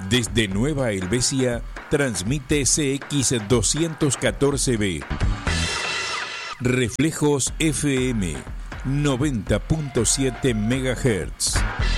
Desde Nueva Helvecia, transmite CX214B. Reflejos FM 90.7 MHz.